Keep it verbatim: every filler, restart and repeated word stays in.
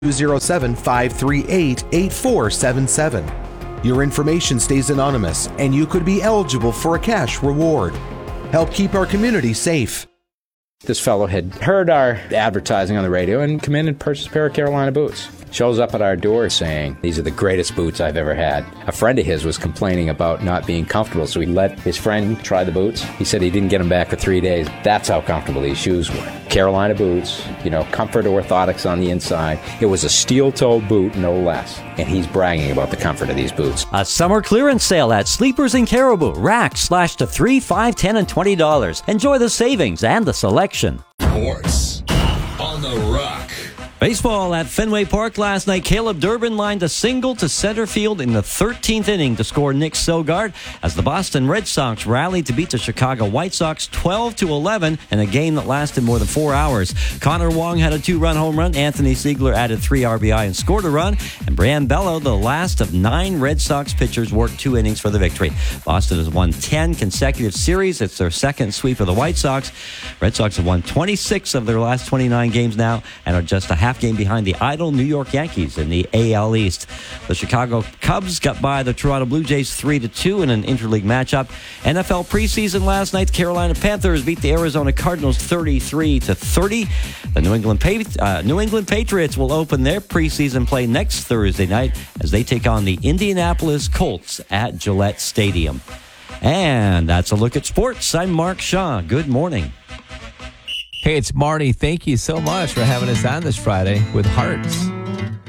two oh seven, five three eight, eight four seven seven. Your information stays anonymous, and you could be eligible for a cash reward. Help keep our community safe. This fellow had heard our advertising on the radio and come in and purchased a pair of Carolina boots. Shows up at our door saying, these are the greatest boots I've ever had. A friend of his was complaining about not being comfortable, so he let his friend try the boots. He said he didn't get them back for three days. That's how comfortable these shoes were. Carolina boots, you know, comfort orthotics on the inside. It was a steel-toed boot, no less. And he's bragging about the comfort of these boots. A summer clearance sale at Sleepers in Caribou. Racks slashed to three, five, ten, and twenty dollars. Enjoy the savings and the selection. Sports on the Rock. Baseball at Fenway Park last night. Caleb Durbin lined a single to center field in the thirteenth inning to score Nick Sogard as the Boston Red Sox rallied to beat the Chicago White Sox twelve to eleven in a game that lasted more than four hours. Connor Wong had a two-run home run. Anthony Siegler added three R B I and scored a run. And Brian Bello, the last of nine Red Sox pitchers, worked two innings for the victory. Boston has won ten consecutive series. It's their second sweep of the White Sox. Red Sox have won twenty-six of their last twenty-nine games now and are just a half game behind the idle New York Yankees in the A L East. The Chicago Cubs got by the Toronto Blue Jays three to two in an interleague matchup. N F L preseason last night, the Carolina Panthers beat the Arizona Cardinals thirty-three to thirty. The New England, pa- uh, New England Patriots will open their preseason play next Thursday night as they take on the Indianapolis Colts at Gillette Stadium. And that's a look at sports. I'm Mark Shaw. Good morning. Hey, it's Marty. Thank you so much for having us on this Friday with Hearts.